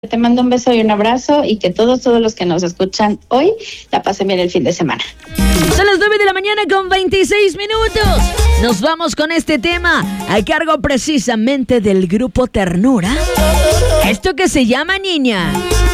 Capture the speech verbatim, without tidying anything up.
Te mando un beso y un abrazo y que todos, todos los que nos escuchan hoy la pasen bien el fin de semana. Son las nueve de la mañana con veintiséis minutos. Nos vamos con este tema a cargo precisamente del grupo Ternura. Esto que se llama Niña.